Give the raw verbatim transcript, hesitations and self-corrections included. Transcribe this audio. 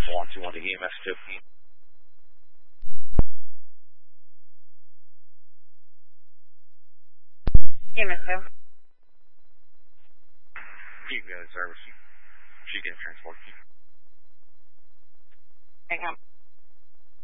one two one to E M S fifteen. E M S two. Keep going service. She getting transported. Hang on.